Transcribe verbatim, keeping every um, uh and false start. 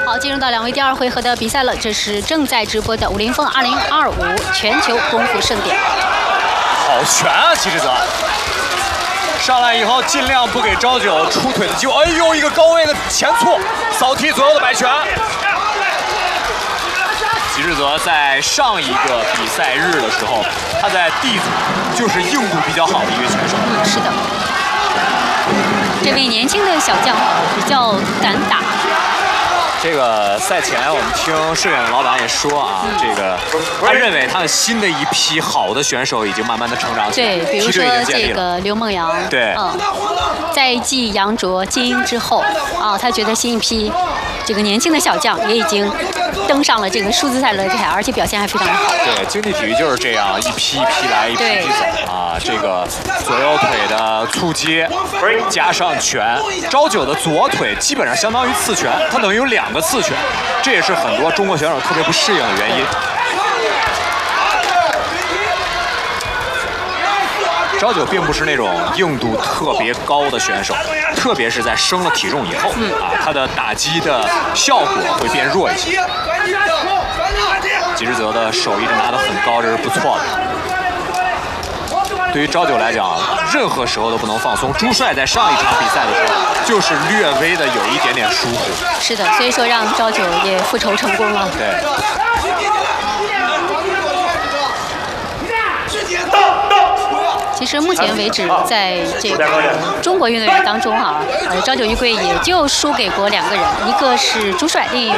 好，进入到两位第二回合的比赛了，这是正在直播的武林风二零二五全球功夫盛典。 好拳啊，齐志泽！上来以后尽量不给朝九出腿的机会。哎呦，一个高位的前错，扫踢左右的摆拳。齐志泽在上一个比赛日的时候，他在 D 组就是硬度比较好的一位选手。 嗯，是的。这位年轻的小将比较敢打。 这个赛前我们听摄影的老板也说啊，嗯、这个他认为他的新的一批好的选手已经慢慢的成长起来， 对，比如说这个刘梦阳， 对， 嗯，在继杨卓、金英之后啊，他觉得新一批这个年轻的小将也已经登上了这个数字赛擂台，而且表现还非常的好。 对，竞技体育就是这样，一批一批来，一批一批走啊。这个左右腿的促接加上拳，朝九的左腿基本上相当于刺拳，他等于有两个刺拳，这也是很多中国选手特别不适应的原因。朝九并不是那种硬度特别高的选手，特别是在升了体重以后，嗯、啊，他的打击的效果会变弱一些。吉志泽的手一直拿得很高，这是不错的。对于朝九来讲，任何时候都不能放松。朱帅在上一场比赛的时候，就是略微的有一点点疏忽。 是的，所以说让朝九也复仇成功了。 对。 其实目前为止，在这个中国运动员当中啊，呃，朝九遇贵也就输给过两个人，一个是朱帅，另一